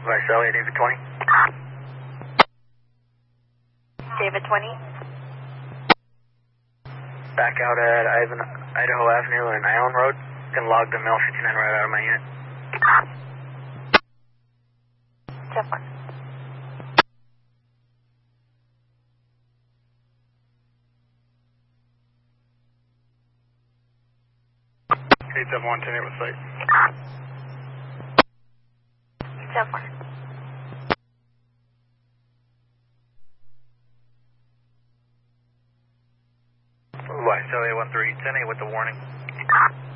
Visalia, David 20. David 20. Back out at Idaho Avenue and Island Road. Can log the mail 59 right out of my unit. 10-1. Hey, 7-1, 10-8 with site. 10-1. Visalia 13, 10-8 with the warning.